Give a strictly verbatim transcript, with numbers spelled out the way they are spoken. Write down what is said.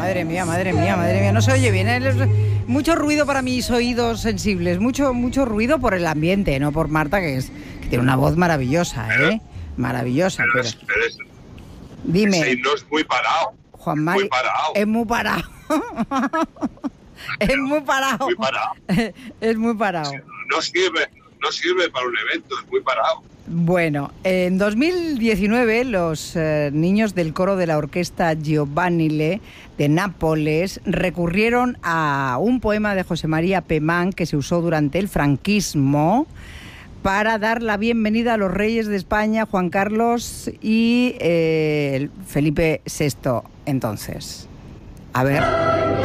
madre mía, madre mía, madre mía. No se oye bien, ¿eh? Mucho ruido para mis oídos sensibles. Mucho, mucho ruido por el ambiente, no por Marta, que es que tiene una voz maravillosa, ¿eh? Maravillosa. Pero, Pero... es, pero es, Dime. ese himno es muy parado. Juan Mari, muy parado. Es muy parado. Es muy parado. Muy parado. Es muy parado. No sirve, no sirve para un evento, es muy parado. Bueno, en dos mil diecinueve los eh, niños del coro de la orquesta Giovanile de Nápoles recurrieron a un poema de José María Pemán que se usó durante el franquismo para dar la bienvenida a los reyes de España, Juan Carlos y eh, Felipe sexto entonces. A ver...